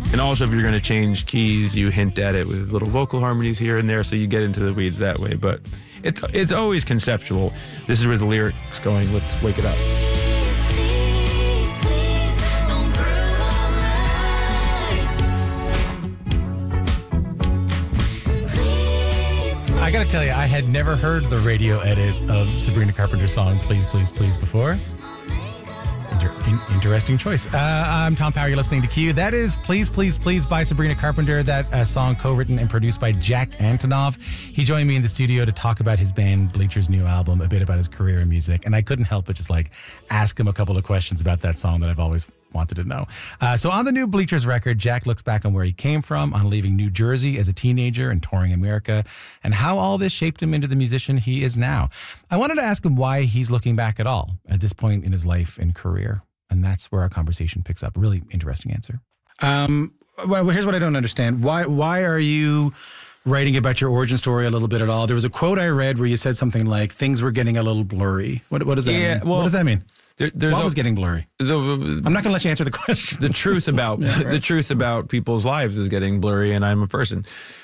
And also, if you're going to change keys, you hint at it with little vocal harmonies here and there, so you get into the weeds that way. But it's always conceptual. This is where the lyrics going. Let's wake it up. I gotta tell you, I had never heard the radio edit of Sabrina Carpenter's song Please, Please, Please before. Interesting choice. I'm Tom Power. You're listening to Q. That is Please, Please, Please by Sabrina Carpenter. That song co-written and produced by Jack Antonoff. He joined me in the studio to talk about his band Bleacher's new album, a bit about his career in music. And I couldn't help but just ask him a couple of questions about that song that I've always wanted to know. So on the new Bleachers record, Jack looks back on where he came from, on leaving New Jersey as a teenager and touring America, and how all this shaped him into the musician he is now. I wanted to ask him why he's looking back at all at this point in his life and career. And that's where our conversation picks up. Really interesting answer. Well, here's what I don't understand. Why are you writing about your origin story a little bit at all? There was a quote I read where you said something like, things were getting a little blurry. What does that mean? Well, what does that mean? What was getting blurry? I'm not going to let you answer the question. The truth about the truth about people's lives is getting blurry, and I'm a person,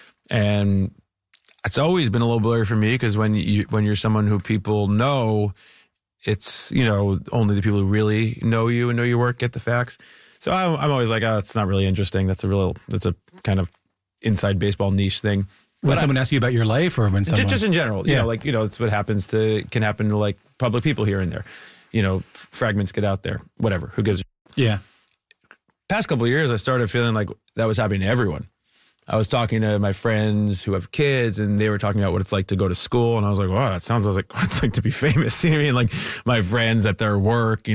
and it's always been a little blurry for me because when you're someone who people know, it's only the people who really know you and know your work get the facts. So I'm always like, it's not really interesting. That's a kind of inside baseball niche thing. When someone asks you about your life, or when someone just in general, it's what can happen to public people here and there. Fragments get out there, whatever, who gives a yeah. Past couple of years, I started feeling like that was happening to everyone. I was talking to my friends who have kids, and they were talking about what it's like to go to school, and I was like, wow, that sounds like what it's like to be famous. You know what I mean? Like my friends at their work,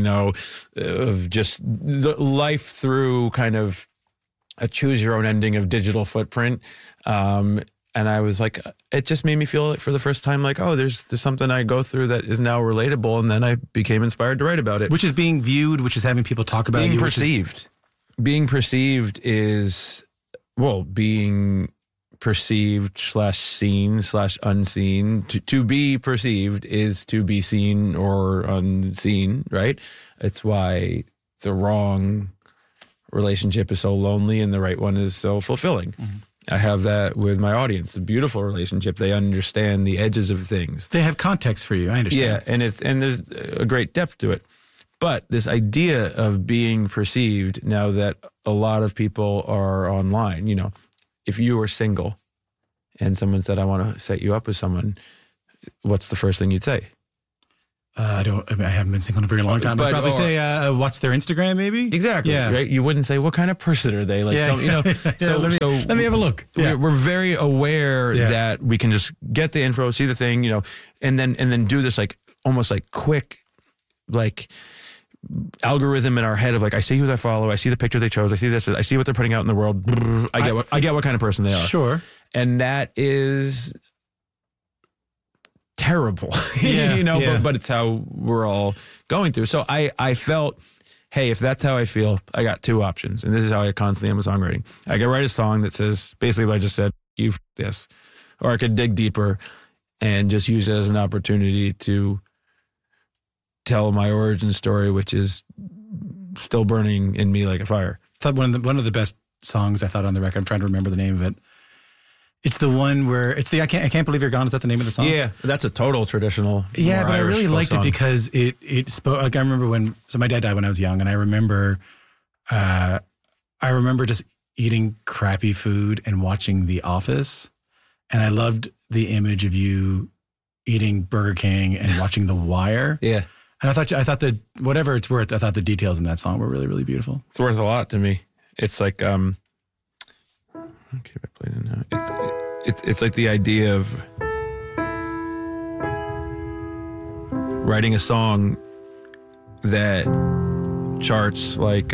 of just the life through kind of a choose your own ending of digital footprint. And I was like, it just made me feel for the first time like, oh, there's something I go through that is now relatable. And then I became inspired to write about it. Which is being viewed, which is having people talk about being you. Perceived. Being perceived is, being perceived /seen /unseen. To be perceived is to be seen or unseen, right? It's why the wrong relationship is so lonely and the right one is so fulfilling. Mm-hmm. I have that with my audience. It's a beautiful relationship. They understand the edges of things. They have context for you. I understand. Yeah, and there's a great depth to it. But this idea of being perceived, now that a lot of people are online, if you were single and someone said, I want to set you up with someone, what's the first thing you'd say? I haven't been single in a very long time. I'd probably say, what's their Instagram, maybe? Exactly. Yeah. Right? You wouldn't say, what kind of person are they? Let me have a look. Yeah. We're very aware that we can just get the info, see the thing, and then do this almost quick, algorithm in our head of I see who they follow, I see the picture they chose, I see this, I see what they're putting out in the world. I get what kind of person they are. Sure. And that is terrible, but it's how we're all going through. So I felt, hey, if that's how I feel, I got two options. And this is how I constantly am with songwriting. I could write a song that says basically what I just said, you this. Or I could dig deeper and just use it as an opportunity to tell my origin story, which is still burning in me like a fire. I thought one of the best songs I thought on the record, I'm trying to remember the name of it. It's the one where it's the I can't believe you're gone. Is that the name of the song? Yeah, that's a total traditional. Yeah, but Irish I really liked song. it because it spoke. I remember my dad died when I was young, and I remember just eating crappy food and watching The Office, and I loved the image of you eating Burger King and watching The Wire. Yeah, and I thought that whatever it's worth, I thought the details in that song were really, really beautiful. It's worth a lot to me. It's like okay, I played it now. It's like the idea of writing a song that charts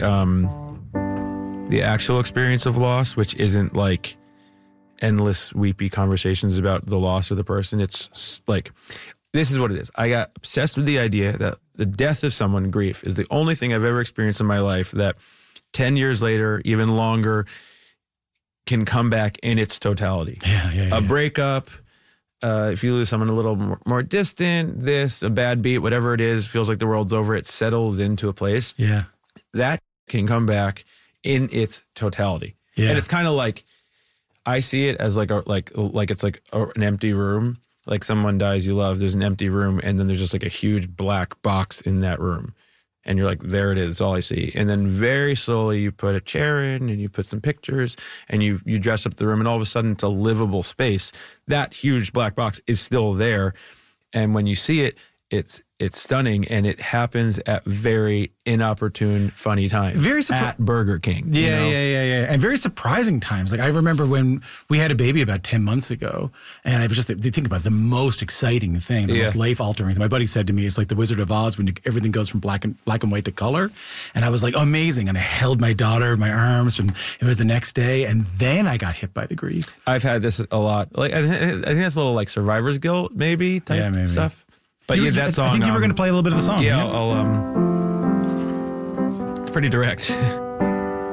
the actual experience of loss, which isn't like endless weepy conversations about the loss of the person. It's like, this is what it is. I got obsessed with the idea that the death of someone, grief, is the only thing I've ever experienced in my life that 10 years later, even longer, can come back in its totality. A breakup, if you lose someone a little more distant, a bad beat, whatever it is, feels like the world's over, it settles into a place. Yeah. That can come back in its totality. Yeah. And it's kind of like, I see it as like it's like an empty room. Like someone dies you love, there's an empty room, and then there's just like a huge black box in that room. And you're like, there it is, all I see. And then very slowly you put a chair in and you put some pictures and you dress up the room, and all of a sudden it's a livable space. That huge black box is still there. And when you see it, it's stunning, and it happens at very inopportune, funny times. Very at Burger King. Yeah, yeah. And very surprising times. Like I remember when we had a baby about 10 months ago, and I was just think about the most exciting thing, the most life-altering thing. My buddy said to me, it's like the Wizard of Oz when everything goes from black and white to color. And I was like, amazing. And I held my daughter in my arms, and it was the next day, and then I got hit by the grief. I've had this a lot. Like I think that's a little like survivor's guilt, maybe type stuff. But that song. I think you were going to play a little bit of the song. Yeah, it's pretty direct.